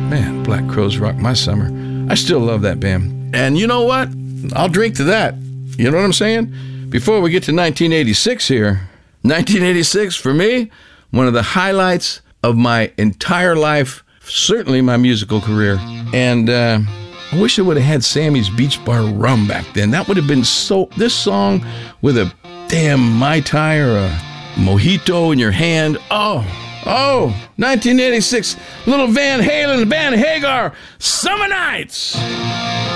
Man, Black Crowes rocked my summer. I still love that band. And you know what? I'll drink to that. You know what I'm saying? Before we get to 1986 here, 1986, for me, one of the highlights of my entire life, certainly my musical career. And I wish I would have had Sammy's Beach Bar Rum back then. That would have been so... This song with a damn Mai Tai or a mojito in your hand. Oh, 1986, little Van Halen, Van Hagar, Summer Nights.